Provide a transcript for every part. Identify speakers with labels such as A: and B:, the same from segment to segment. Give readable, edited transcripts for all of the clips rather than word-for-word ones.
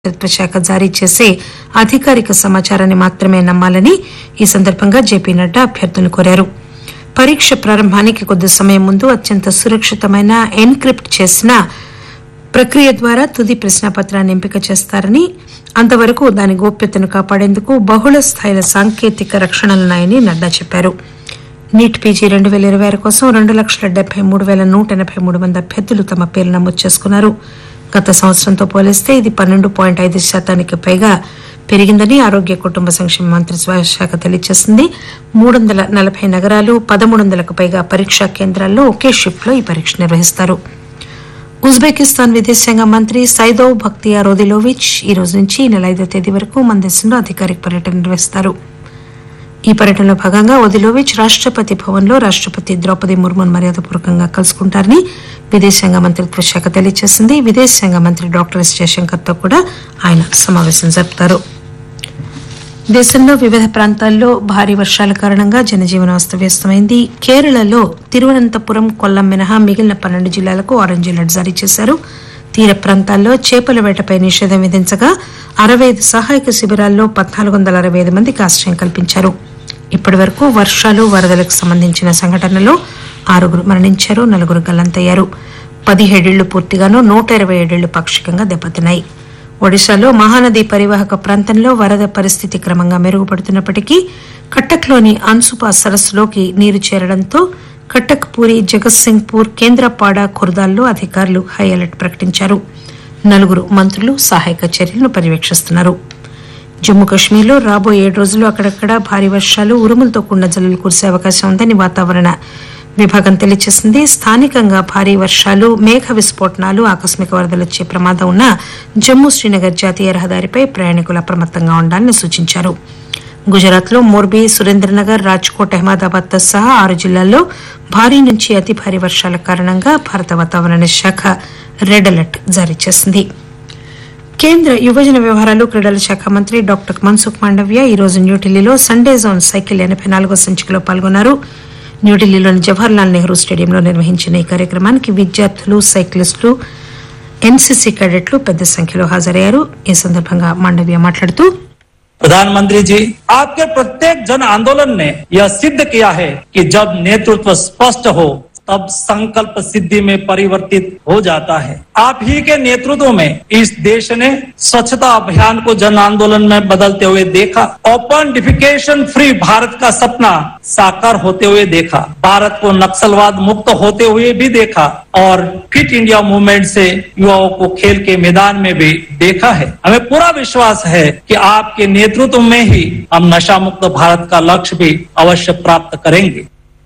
A: మంత్రిత్వ శాఖ జారీ చేసే అధికారిక సమాచారాన్ని మాత్రమే నమ్మాలని ఈ సందర్భంగా జేపీ నడ్డా అభ్యర్థులను కోరారు. పరీక్ష ప్రారంభానికి కొద్ది సమయం ముందు అత్యంత సురక్షితమైన ఎన్క్రిప్ట్ చేసిన ప్రక్రియ ద్వారా తుది ప్రశ్నాపత్రాన్ని ఎంపిక చేస్తారని, అంతవరకు దాని గోప్యతను కాపాడేందుకు బహుళ స్థాయిల సాంకేతిక రక్షణలున్నాయని నడ్డా చెప్పారు. నీట్ పీజీ 2026 కోసం 2,73,183 మంది అభ్యర్థులు తమ పేర్లు నమోదు చేసుకున్నారు. గత సంవత్సరంతో పోలిస్తే ఇది 12.5% పైగా పెరిగిందని ఆరోగ్య కుటుంబ సంక్షేమ మంత్రిత్వ శాఖ తెలియజేసింది. 340 నగరాలు, 1300కు పైగా పరీక్షా కేంద్రాల్లో ఒకే షిఫ్ట్లో ఈ పరీక్ష నిర్వహిస్తారు. ఉజ్బెకిస్తాన్ విదేశాంగ మంత్రి సైదోవ్ బక్తియార్ ఒదిలోవిచ్ ఈ రోజు నుంచి ఈ నెల 5వ తేదీ వరకు మన దేశంలో అధికారిక పర్యటన నిర్వహిస్తారు. ఈ పర్యటనలో భాగంగా ఒదిలోవిచ్ రాష్టపతి భవన్లో రాష్టపతి ద్రౌపది ముర్మును మర్యాదపూర్వకంగా కలుసుకుంటారని విదేశాంగ మంత్రిత్వ శాఖ తెలియజేసింది. విదేశాంగ మంత్రి డాక్టర్ ఎస్ జయశంకర్తో కూడా ఆయన సమావేశం జరుపుతారు. దేశంలో వివిధ ప్రాంతాల్లో భారీ వర్షాల కారణంగా జనజీవనం అస్తవ్యస్తమైంది. కేరళలో తిరువనంతపురం, కొల్లం మినహా మిగిలిన 12 జిల్లాలకు ఆరెంజ్ అలర్ట్ జారీ చేశారు. తీర ప్రాంతాల్లో చేపల వేటపై నిషేధం విధించగా 65 సహాయక శిబిరాల్లో 1,465 మందికి ఆశ్రయం కల్పించారు. ఇప్పటి వరకు వర్షాలు, వరదలకు సంబంధించిన సంఘటనలో 6 మరణించారు, 4 గల్లంతయ్యారు. 17 ఇళ్లు పూర్తిగాను, 127 ఇళ్లు పాక్షికంగా దెబ్బతిన్నాయి. ఒడిశాలో మహానది పరివాహక ప్రాంతంలో వరద పరిస్థితి క్రమంగా మెరుగుపడుతున్నప్పటికీ కట్టక్లోని అన్సుపా సరస్సులోకి నీరు చేరడంతో కట్టక్, పూరి, జగత్సింగ్పూర్, కేంద్రపాడ, ఖుర్దాల్లో అధికారులు హై అలర్ట్ ప్రకటించారు. 4 మంత్రులు సహాయక చర్యలను పర్యవేక్షిస్తున్నారు. జమ్మూ కశ్మీర్లో రాబోయే 7 రోజులు అక్కడక్కడ భారీ వర్షాలు, ఉరుములతో కూడిన జల్లులు కురిసే అవకాశం ఉందని వాతావరణ విభాగం తెలియజేసింది. స్థానికంగా భారీ వర్షాలు, మేఘ విస్ఫోటనాలు, ఆకస్మిక వరదలు వచ్చే ప్రమాదం ఉన్న జమ్మూ శ్రీనగర్ జాతీయ రహదారిపై ప్రయాణికులు అప్రమత్తంగా ఉండాలని సూచించారు. గుజరాత్లో మోర్బీ, సురేంద్రనగర్, రాజ్కోట్, అహ్మదాబాద్తో సహా 6 జిల్లాల్లో భారీ నుంచి అతి భారీ వర్షాల కారణంగా భారత వాతావరణ శాఖ రెడ్ అలర్ట్ జారీ చేసింది. కేంద్ర యువజన వ్యవహారాలు, క్రీడల శాఖ మంత్రి డాక్టర్ మన్సుఖ్ మాండవ్య ఈ రోజు న్యూఢిల్లీలో సండే జోన్ సైకిల్ 84వ సంచికలో పాల్గొన్నారు. న్యూఢిల్లీలోని జవహర్లాల్ నెహ్రూ స్టేడియంలో నిర్వహించిన ఈ కార్యక్రమానికి విద్యార్థులు, సైక్లిస్టులు, ఎన్సీసీ कैडेట్లు పెద్ద సంఖ్యలో హాజరయ్యారు. ఈ సందర్భంగా మాండవ్య మాట్లాడుతూ,
B: प्रधानमंत्री जी, आपके प्रत्येक जन आंदोलन ने यह सिद्ध किया है कि जब नेतृत्व स्पष्ट हो तब संकल्प सिद्धि में परिवर्तित हो जाता है. आप ही के नेतृत्व में इस देश ने स्वच्छता अभियान को जन आंदोलन में बदलते हुए देखा. ओपन डिफिकेशन फ्री भारत का सपना साकार होते हुए देखा. भारत को नक्सलवाद मुक्त होते हुए भी देखा और फिट इंडिया मूवमेंट से युवाओं को खेल के मैदान में भी देखा है. हमें पूरा विश्वास है कि आपके नेतृत्व में ही हम नशा मुक्त भारत का लक्ष्य भी अवश्य प्राप्त करेंगे.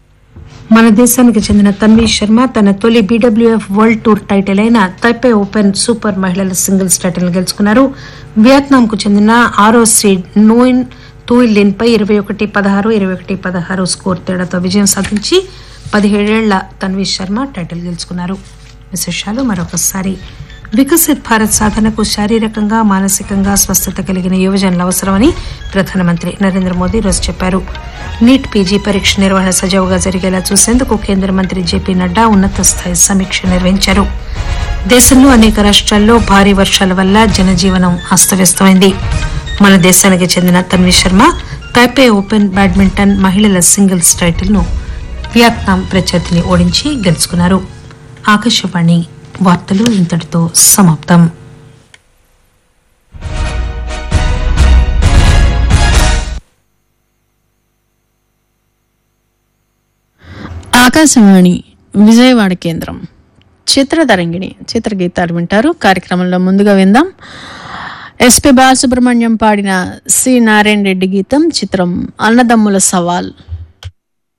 A: మన దేశానికి చెందిన తన్వీ శర్మ తన తొలి బీడబ్ల్యూఎఫ్ వరల్డ్ టూర్ టైటిల్ అయిన తైపే ఓపెన్ సూపర్ మహిళల సింగిల్స్ టైటిల్ గెలుచుకున్నారు. వియత్నాంకు చెందిన 6వ సీడ్ నోయిన్ తుయ్ లిన్ పై 21-16, 21-16 స్కోర్ తేడాతో విజయం సాధించి 17 ఏళ్ల తన్వీ శర్మ టైటిల్ గెలుచుకున్నారు. విశేషాలు మరొకసారి. వికసిత్ భారత్ సాధనకు శారీరకంగా, మానసికంగా స్వస్థత కలిగిన యువజనులు అవసరమని ప్రధానమంత్రి నరేంద్ర మోదీ రోజు చెప్పారు. నీట్ పీజీ పరీక్ష నిర్వహణ సజావుగా జరిగేలా చూసేందుకు కేంద్ర మంత్రి జేపీ నడ్డా ఉన్నత స్థాయి సమీక్ష నిర్వహించారు. దేశంలో అనేక రాష్ట్రాల్లో భారీ వర్షాల వల్ల జనజీవనం అస్తవ్యస్తమైంది. మన దేశానికి చెందిన Tanvi Sharma Taipei open badminton మహిళల సింగిల్స్ టైటిల్ను వియత్నాం ప్రత్యర్థిని ఓడించి గెలుచుకున్నారు. ఆకాశవాణి వార్తలు ఇంతటితో సమాప్తం.
C: ఆకాశవాణి విజయవాడ కేంద్రం. చిత్రతరంగిణి చిత్రగీతాలు వింటారు. కార్యక్రమంలో ముందుగా విందాం ఎస్పి బాలసుబ్రహ్మణ్యం పాడిన సి నారాయణ రెడ్డి గీతం. చిత్రం అన్నదమ్ముల సవాల్.